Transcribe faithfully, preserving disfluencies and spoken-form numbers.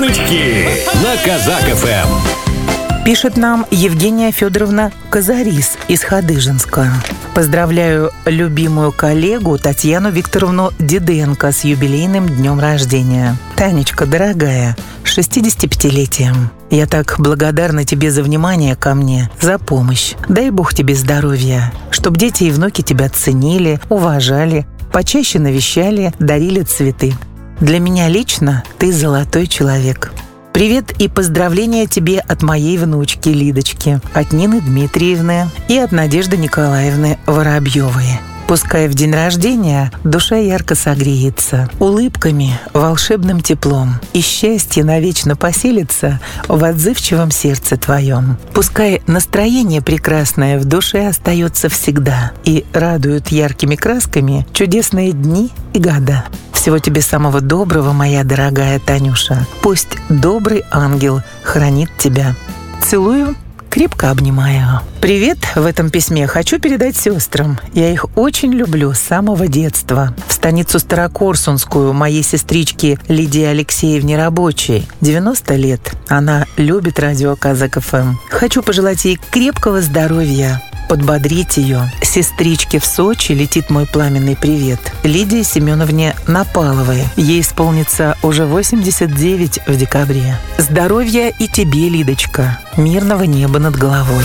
Шутки на Казак эф эм. Пишет нам Евгения Федоровна Казарис из Хадыженска. Поздравляю любимую коллегу Татьяну Викторовну Диденко с юбилейным днем рождения. Танечка, дорогая, с шестидесятипятилетием. Я так благодарна тебе за внимание ко мне, за помощь. Дай Бог тебе здоровья, чтоб дети и внуки тебя ценили, уважали, почаще навещали, дарили цветы. Для меня лично ты золотой человек. Привет и поздравления тебе от моей внучки Лидочки, от Нины Дмитриевны и от Надежды Николаевны Воробьевой. Пускай в день рождения душа ярко согреется, улыбками, волшебным теплом, и счастье навечно поселится в отзывчивом сердце твоем. Пускай настроение прекрасное в душе остается всегда и радуют яркими красками чудесные дни и года. Всего тебе самого доброго, моя дорогая Танюша. Пусть добрый ангел хранит тебя. Целую, крепко обнимаю. Привет в этом письме хочу передать сестрам. Я их очень люблю с самого детства. В станицу Старокорсунскую моей сестричке Лидии Алексеевне Рабочей. девяносто лет. Она любит радио Казак эф эм. Хочу пожелать ей крепкого здоровья, подбодрить ее. Сестричке в Сочи летит мой пламенный привет. Лидии Семеновне Напаловой. Ей исполнится уже восемьдесят девять в декабре. Здоровья и тебе, Лидочка. Мирного неба над головой.